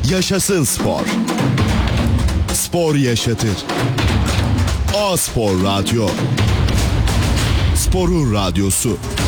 Yaşasın spor. Spor yaşatır. A Spor Radyo. Sporun radyosu.